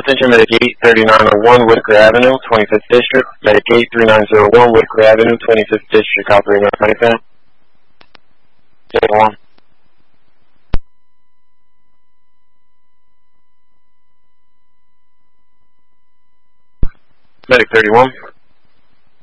Attention Medic 83901 Whitaker Avenue, 25th District. Medic 83901 Whitaker Avenue, 25th District. Operating on 25. Take one. Medic 31.